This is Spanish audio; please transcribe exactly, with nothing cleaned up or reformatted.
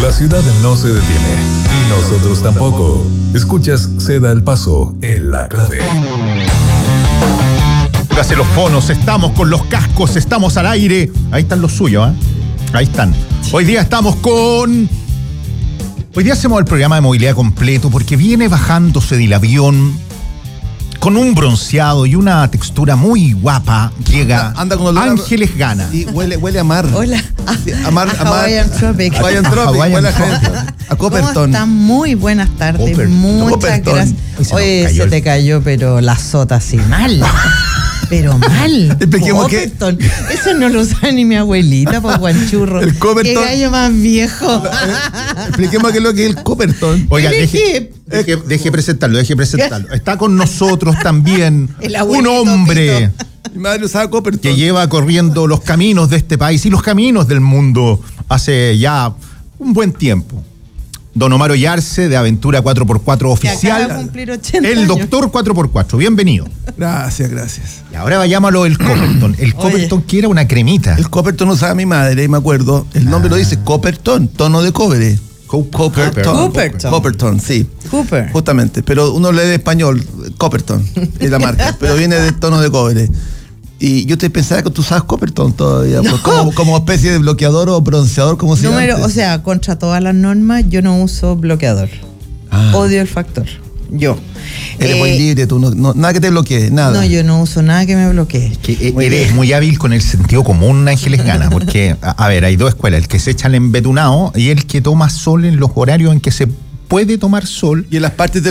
La ciudad no se detiene y nosotros tampoco. Escuchas Ceda el Paso en La Clave. Póngase los fonos, estamos con los cascos, estamos al aire. Ahí están los suyos, ¿eh? Ahí están. Hoy día estamos con... Hoy día hacemos el programa de movilidad completo porque viene bajándose del avión con un bronceado y una textura muy guapa. Llega anda, anda con Ángeles Gana. Y huele, huele a mar. Hola. A mar, a mar. Hawaiian Tropic. Hawaiian Tropic. Hawaiian Huele a, Tropic. a Copperton. ¿Cómo están? Muy buenas tardes. Copperton. Muchas Copperton. gracias. Ay, se Oye, nos cayó se el- te cayó, pero la sota así mal. Pero mal. Expliquemos que- Copperton. Eso no lo sabe ni mi abuelita, por guanchurro. El Copperton- Qué gallo más viejo. Expliquemos qué es lo que es el Copperton. Oiga, El deje, Egip. deje, deje presentarlo, deje presentarlo. Está con nosotros también El un abuelito hombre Mi madre usaba Copperton. que lleva corriendo los caminos de este país y los caminos del mundo hace ya un buen tiempo. Don Omar Ollarse, de Aventura cuatro por cuatro Que acaba de Oficial. cumplir ochenta El años. doctor cuatro por cuatro, bienvenido. Gracias, gracias. Y ahora vayámoslo el Copperton. El Copperton que era una cremita. El Copperton usaba mi madre, y me acuerdo. El nombre lo dice Copperton, tono de cobre. Co- Copperton. Copperton. Copperton, sí. Cooper. Justamente. Pero uno lee de español, Copperton, es la marca. Pero viene de tono de cobre. Y yo te pensaba que tú usabas Copperton todavía, pues, como, como especie de bloqueador o bronceador, como se llama. Número, o sea, contra todas las normas, yo no uso bloqueador. Ah. Odio el factor. Yo. Eres Eh, muy libre, tú no, no- nada que te bloquee, nada. No, yo no uso nada que me bloquee. Que e- Muy eres bien. muy hábil con el sentido común, Ángeles Gana, porque, a, a ver, hay dos escuelas, el que se echa al embetunado y el que toma sol en los horarios en que se puede tomar sol. Y en las partes de